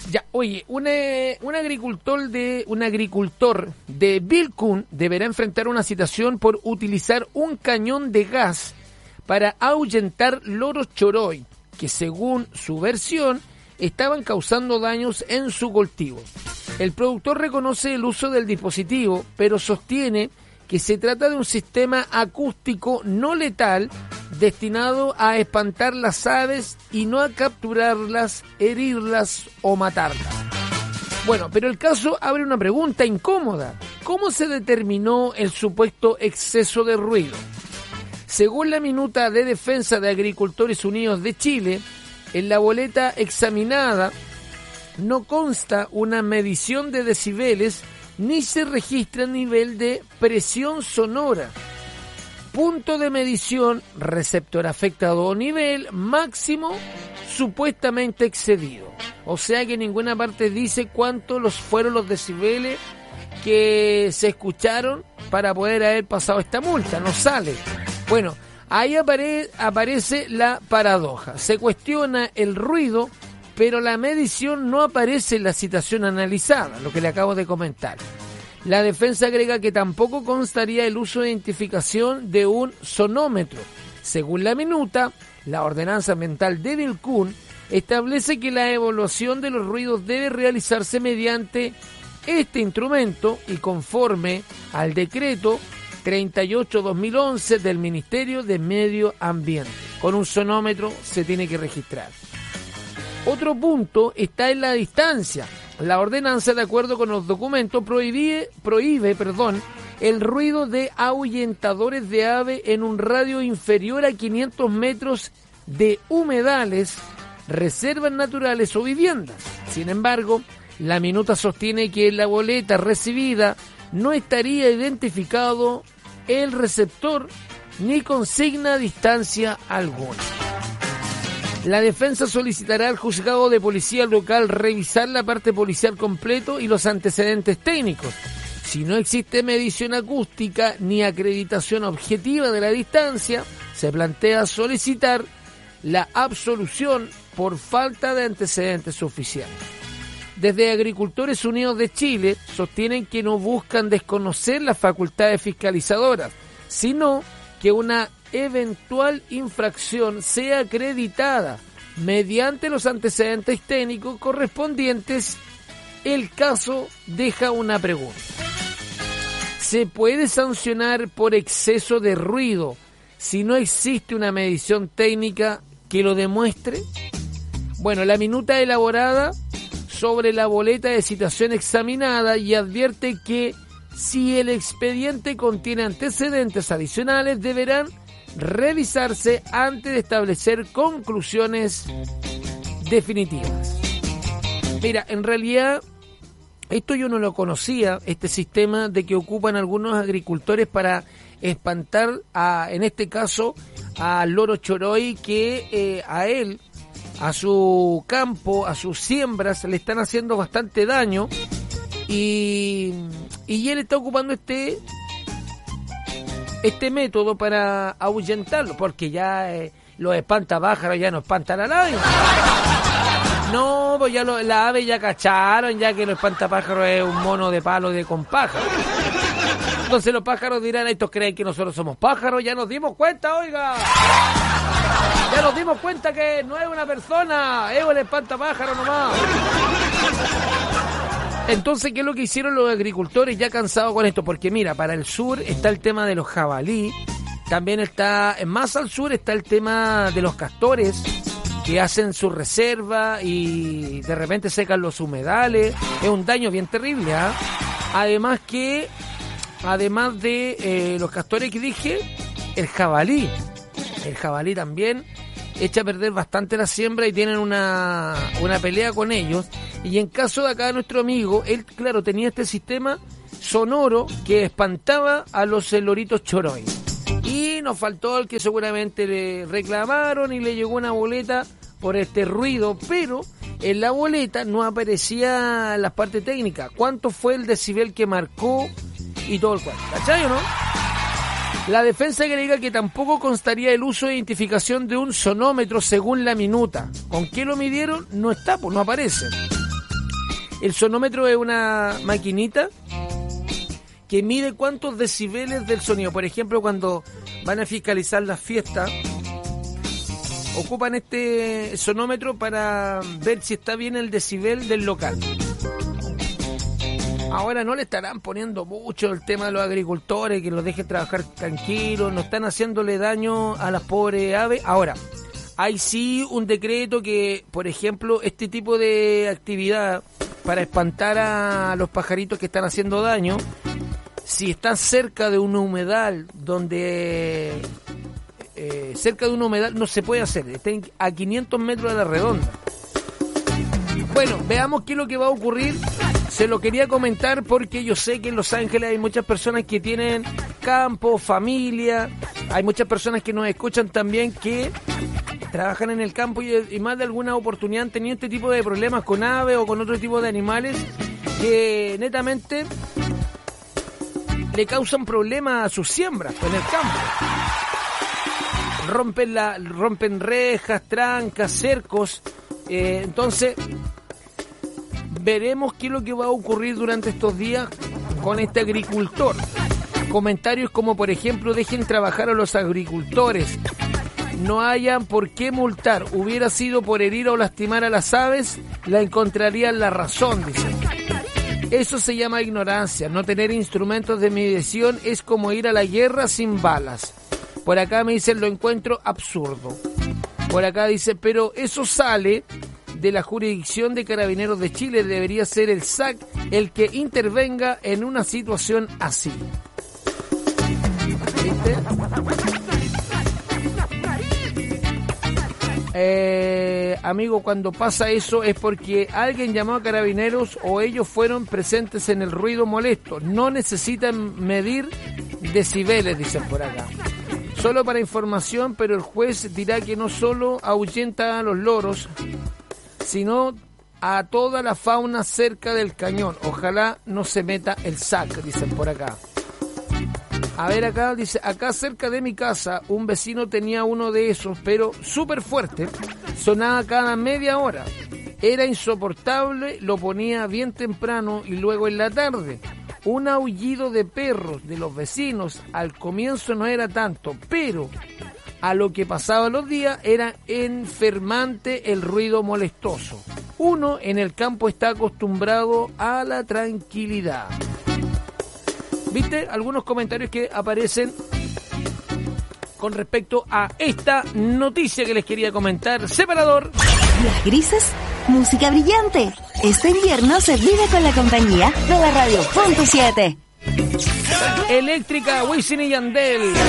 Ya, oye, un agricultor de Vilcún deberá enfrentar una citación por utilizar un cañón de gas para ahuyentar loros choroy, que según su versión estaban causando daños en su cultivo. El productor reconoce el uso del dispositivo, pero sostiene que se trata de un sistema acústico no letal destinado a espantar las aves y no a capturarlas, herirlas o matarlas. Bueno, pero el caso abre una pregunta incómoda. ¿Cómo se determinó el supuesto exceso de ruido? Según la minuta de Defensa de Agricultores Unidos de Chile, en la boleta examinada no consta una medición de decibeles ni se registra nivel de presión sonora. Punto de medición, receptor afectado o nivel máximo supuestamente excedido. O sea que en ninguna parte dice cuántos fueron los decibeles que se escucharon para poder haber pasado esta multa. No sale. Bueno, ahí aparece la paradoja. Se cuestiona el ruido, pero la medición no aparece en la citación analizada, lo que le acabo de comentar. La defensa agrega que tampoco constaría el uso de identificación de un sonómetro. Según la minuta, la ordenanza ambiental de Vilcún establece que la evaluación de los ruidos debe realizarse mediante este instrumento y conforme al decreto 38/2011 del Ministerio de Medio Ambiente. Con un sonómetro se tiene que registrar. Otro punto está en la distancia. La ordenanza, de acuerdo con los documentos, prohíbe el ruido de ahuyentadores de ave en un radio inferior a 500 metros de humedales, reservas naturales o viviendas. Sin embargo, la minuta sostiene que en la boleta recibida no estaría identificado el receptor ni consigna distancia alguna. La defensa solicitará al juzgado de policía local revisar la parte policial completo y los antecedentes técnicos. Si no existe medición acústica ni acreditación objetiva de la distancia, se plantea solicitar la absolución por falta de antecedentes suficientes. Desde Agricultores Unidos de Chile sostienen que no buscan desconocer las facultades fiscalizadoras, sino que una eventual infracción sea acreditada mediante los antecedentes técnicos correspondientes. El caso deja una pregunta. ¿Se puede sancionar por exceso de ruido si no existe una medición técnica que lo demuestre? Bueno, la minuta elaborada sobre la boleta de citación examinada y advierte que si el expediente contiene antecedentes adicionales deberán revisarse antes de establecer conclusiones definitivas. Mira, en realidad esto yo no lo conocía, este sistema de que ocupan algunos agricultores para espantar en este caso al loro choroy, que a él, a su campo, a sus siembras le están haciendo bastante daño y él está ocupando este método para ahuyentarlo, porque ya los espantapájaros ya no espantan a nadie. No, pues ya las aves ya cacharon, ya que los espantapájaros es un mono de palo con pájaros. Entonces los pájaros dirán, estos creen que nosotros somos pájaros, ya nos dimos cuenta, oiga. Ya nos dimos cuenta que no es una persona, es un espantapájaro nomás. Entonces, ¿qué es lo que hicieron los agricultores ya cansados con esto? Porque mira, para el sur está el tema de los jabalí, también está, más al sur está el tema de los castores, que hacen su reserva y de repente secan los humedales. Es un daño bien terrible, ¿eh? Además de los castores que dije, el jabalí también echa a perder bastante la siembra y tienen una pelea con ellos. Y en caso de acá nuestro amigo, él, claro, tenía este sistema sonoro que espantaba a los loritos choroy. Y nos faltó el que seguramente le reclamaron y le llegó una boleta por este ruido, pero en la boleta no aparecía la parte técnica. ¿Cuánto fue el decibel que marcó y todo el cuento? ¿Cachai o no? La defensa agrega que tampoco constaría el uso de identificación de un sonómetro según la minuta. ¿Con qué lo midieron? No está, pues no aparece. El sonómetro es una maquinita que mide cuántos decibeles del sonido. Por ejemplo, cuando van a fiscalizar las fiestas, ocupan este sonómetro para ver si está bien el decibel del local. Ahora no le estarán poniendo mucho el tema de los agricultores, que los dejen trabajar tranquilos, no están haciéndole daño a las pobres aves. Ahora, hay sí un decreto que, por ejemplo, este tipo de actividad para espantar a los pajaritos que están haciendo daño, si están cerca de una humedal donde... cerca de una humedal no se puede hacer, estén a 500 metros de la redonda. Bueno, veamos qué es lo que va a ocurrir. Se lo quería comentar porque yo sé que en Los Ángeles hay muchas personas que tienen campo, familia, hay muchas personas que nos escuchan también que trabajan en el campo y más de alguna oportunidad han tenido este tipo de problemas con aves o con otro tipo de animales que netamente le causan problemas a sus siembras en el campo. Rompen rejas, trancas, cercos. Entonces, veremos qué es lo que va a ocurrir durante estos días con este agricultor. Comentarios como, por ejemplo, dejen trabajar a los agricultores. No hayan por qué multar. Hubiera sido por herir o lastimar a las aves, la encontrarían la razón, dicen. Eso se llama ignorancia. No tener instrumentos de medición es como ir a la guerra sin balas. Por acá me dicen, lo encuentro absurdo. Por acá dice, pero eso sale de la jurisdicción de Carabineros de Chile. Debería ser el SAC el que intervenga en una situación así. ¿Viste? Amigo, cuando pasa eso es porque alguien llamó a Carabineros o ellos fueron presentes en el ruido molesto. No necesitan medir decibeles, dicen por acá. Solo para información, pero el juez dirá que no solo ahuyenta a los loros, sino a toda la fauna cerca del cañón. Ojalá no se meta el SAC, dicen por acá. A ver acá, dice, acá cerca de mi casa un vecino tenía uno de esos, pero súper fuerte, sonaba cada media hora. Era insoportable, lo ponía bien temprano y luego en la tarde. Un aullido de perros de los vecinos al comienzo no era tanto, pero a lo que pasaba los días era enfermante el ruido molestoso. Uno en el campo está acostumbrado a la tranquilidad. ¿Viste? Algunos comentarios que aparecen con respecto a esta noticia que les quería comentar. Separador. Días grises, música brillante. Este invierno se vive con la compañía de la Radio Punto 7. Eléctrica, Wisin y Yandel.